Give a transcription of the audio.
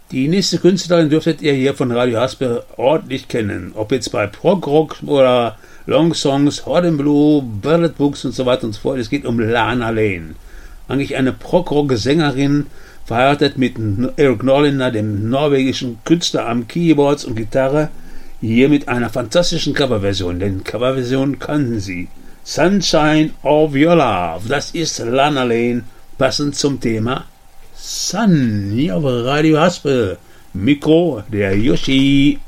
Die nächste Künstlerin dürftet ihr hier von Radio Haspel ordentlich kennen. Ob jetzt bei Prog-Rock oder Long Songs, Hot and Blue, Bullet Books und so weiter und so fort. Es geht um Lana Lane. Eigentlich eine Prog-Rock-Sängerin, verheiratet mit Eric Norlinder, dem norwegischen Künstler am Keyboards und Gitarre. Hier mit einer fantastischen Coverversion, denn Coverversion kannten sie. Sunshine of Your Love, das ist Lana Lane, passend zum Thema Sun, hier auf Radio Haspel. Mikro, der Yoshi.